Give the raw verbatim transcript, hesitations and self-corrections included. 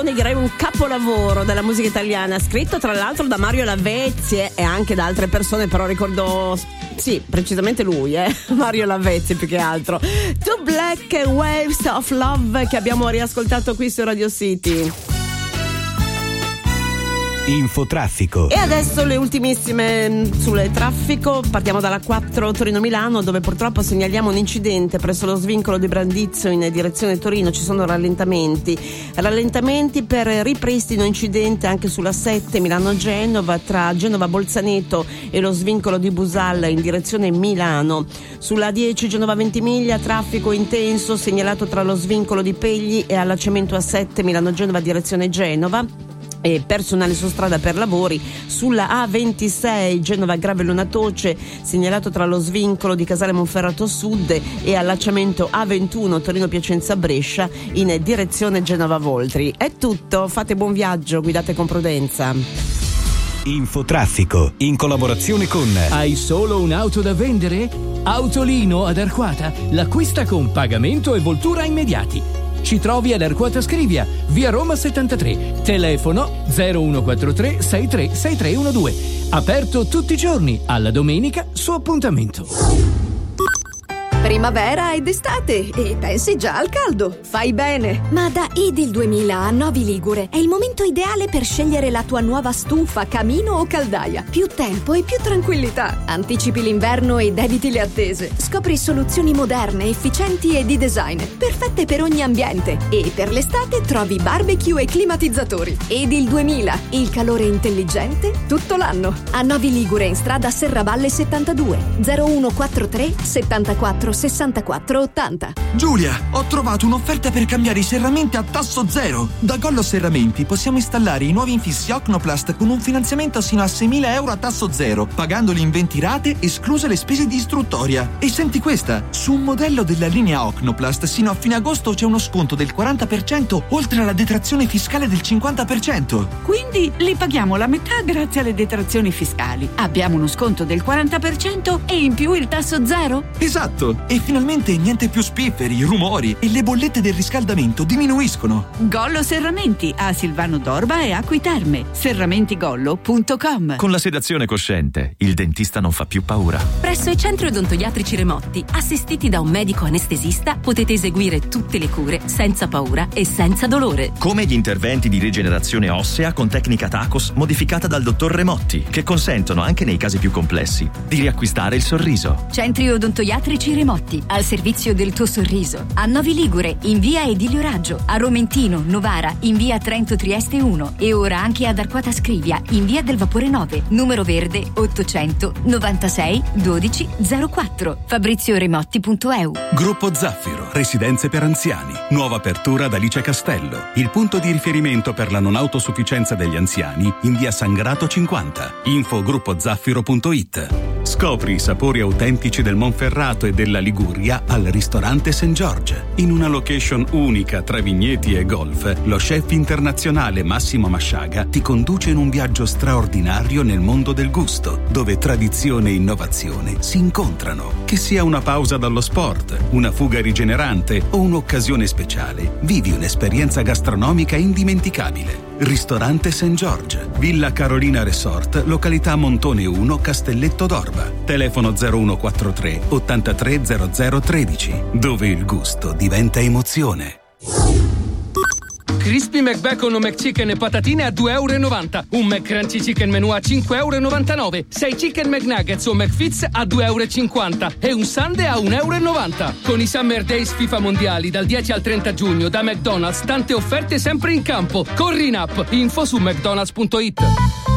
Direi un capolavoro della musica italiana, scritto tra l'altro da Mario Lavezzi e anche da altre persone, però ricordo, sì, precisamente lui, eh? Mario Lavezzi più che altro. Two Black Waves of Love, che abbiamo riascoltato qui su Radio City. Infotraffico. E adesso le ultimissime sul traffico. Partiamo dalla quattro Torino-Milano, dove purtroppo segnaliamo un incidente presso lo svincolo di Brandizzo in direzione Torino. Ci sono rallentamenti rallentamenti per ripristino incidente anche sulla sette Milano-Genova tra Genova-Bolzaneto e lo svincolo di Busalla in direzione Milano. Sulla dieci Genova-Ventimiglia traffico intenso segnalato tra lo svincolo di Pegli e allacciamento A sette Milano-Genova direzione Genova. E personale su strada per lavori sulla A ventisei Genova Gravellona Toce segnalato tra lo svincolo di Casale Monferrato Sud e allacciamento A ventuno Torino Piacenza Brescia in direzione Genova Voltri. È tutto, fate buon viaggio, guidate con prudenza. Infotraffico in collaborazione con Hai solo un'auto da vendere? Autolino ad Arquata l'acquista con pagamento e voltura immediati. Ci trovi ad Arquata Scrivia, via Roma settantatré, telefono zero uno quattro tre sei tre sei tre uno due. Aperto tutti i giorni, alla domenica su appuntamento. Primavera ed estate e pensi già al caldo. Fai bene. Ma da Edil duemila a Novi Ligure è il momento ideale per scegliere la tua nuova stufa, camino o caldaia. Più tempo e più tranquillità. Anticipi l'inverno ed eviti le attese. Scopri soluzioni moderne, efficienti e di design, perfette per ogni ambiente. E per l'estate trovi barbecue e climatizzatori. Edil duemila, il calore intelligente tutto l'anno. A Novi Ligure in strada Serravalle settantadue, zero uno quattro tre settantaquattro sessantaquattro ottanta. Giulia, ho trovato un'offerta per cambiare i serramenti a tasso zero. Da Gollo Serramenti possiamo installare i nuovi infissi Ocnoplast con un finanziamento sino a seimila euro a tasso zero, pagandoli in venti rate, escluse le spese di istruttoria. E senti questa, su un modello della linea Ocnoplast sino a fine agosto c'è uno sconto del quaranta per cento oltre alla detrazione fiscale del cinquanta per cento. Quindi li paghiamo la metà grazie alle detrazioni fiscali. Abbiamo uno sconto del quaranta per cento e in più il tasso zero? Esatto! E finalmente niente più spifferi, rumori e le bollette del riscaldamento diminuiscono. Gollo Serramenti a Silvano d'Orba e Acqui Terme. serramentigollo punto com. Con la sedazione cosciente, il dentista non fa più paura. Presso i centri odontoiatrici Remotti, assistiti da un medico anestesista, potete eseguire tutte le cure senza paura e senza dolore. Come gli interventi di rigenerazione ossea con tecnica Tacos modificata dal dottor Remotti, che consentono anche nei casi più complessi di riacquistare il sorriso. Centri odontoiatrici Remotti, al servizio del tuo sorriso. A Novi Ligure, in via Edilio Raggio. A Romentino, Novara, in via Trento Trieste uno. E ora anche ad Arquata Scrivia, in via del Vapore nove. Numero verde ottocento novantasei dodici zero quattro. fabrizio remotti punto e u. Gruppo Zaffiro, residenze per anziani. Nuova apertura ad Alice Castello. Il punto di riferimento per la non autosufficienza degli anziani in via Sangrato cinquanta. Info gruppo zaffiro punto it. Scopri i sapori autentici del Monferrato e della Liguria al ristorante Saint George. In una location unica tra vigneti e golf, lo chef internazionale Massimo Masciaga ti conduce in un viaggio straordinario nel mondo del gusto, dove tradizione e innovazione si incontrano. Che sia una pausa dallo sport, una fuga rigenerante o un'occasione speciale, vivi un'esperienza gastronomica indimenticabile. Ristorante Saint George, Villa Carolina Resort, località Montone uno, Castelletto d'Orba. Telefono zero uno quattro tre ottantatré zero zero tredici, dove il gusto diventa emozione. Crispy McBacon o McChicken e patatine a due e novanta euro. Un McCrunchy Chicken Menù a cinque e novantanove euro. sei Chicken McNuggets o McFits a due e cinquanta euro. E un Sundae a un e novanta euro. Con i Summer Days FIFA Mondiali dal dieci al trenta giugno da McDonald's, tante offerte sempre in campo. Corri in app. Info su mcdonalds punto it.